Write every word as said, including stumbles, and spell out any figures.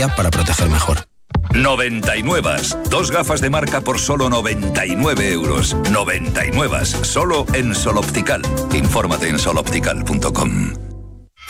para proteger mejor. noventa y nueve. Dos gafas de marca por solo noventa y nueve euros. noventa y nueve. Solo en Sol Optical. Infórmate en sol optical punto com.